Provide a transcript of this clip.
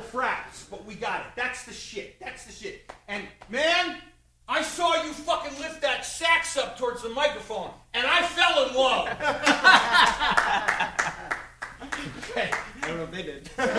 fraps, but we got it. That's the shit. And, man, I saw you fucking lift that sax up towards the microphone, and I fell in love. Okay. I don't know if they did.